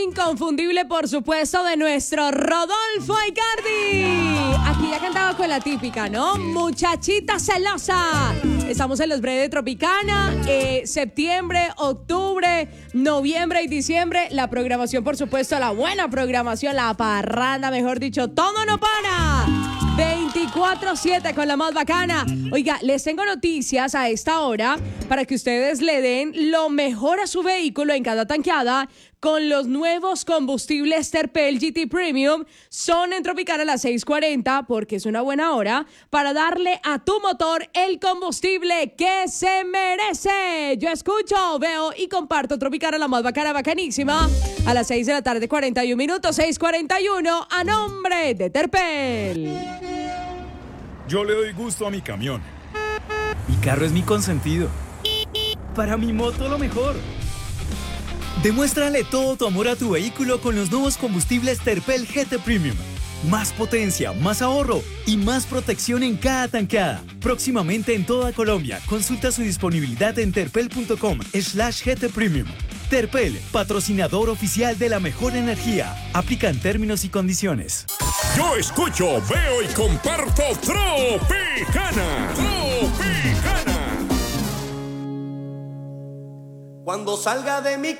inconfundible, por supuesto, de nuestro Rodolfo Aicardi. Aquí ya cantaba con la típica, ¿no? Muchachita celosa. Estamos en los breves de Tropicana. Septiembre, octubre, noviembre y diciembre. La programación, por supuesto, la buena programación, la parranda, mejor dicho, todo no para. 24/7 con la más bacana. Oiga, les tengo noticias a esta hora para que ustedes le den lo mejor a su vehículo en cada tanqueada con los nuevos combustibles Terpel GT Premium. Son en Tropicana a las 6:40 porque es una buena hora para darle a tu motor el combustible que se merece. Yo escucho, veo y comparto Tropicana, la más bacana, bacanísima, a las 6 de la tarde, 41 minutos, 6:41, a nombre de Terpel. Yo le doy gusto a mi camión. Mi carro es mi consentido. Para mi moto lo mejor. Demuéstrale todo tu amor a tu vehículo con los nuevos combustibles Terpel GT Premium. Más potencia, más ahorro y más protección en cada tanqueada. Próximamente en toda Colombia. Consulta su disponibilidad en terpel.com/GT Premium. Terpel, patrocinador oficial de la mejor energía. Aplican términos y condiciones. Yo escucho, veo y comparto Tropicana. Tropicana. Cuando salga de mi casa